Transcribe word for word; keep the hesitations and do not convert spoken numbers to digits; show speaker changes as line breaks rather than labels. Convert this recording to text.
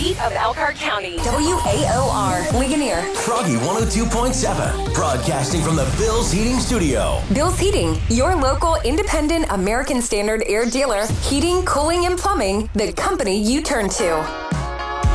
heartbeat of Elkhart County.
W A O R, Ligonier.
Froggy one oh two point seven, broadcasting from the Bill's Heating Studio.
Bill's Heating, your local independent American Standard air dealer. Heating, cooling, and plumbing, the company you turn to.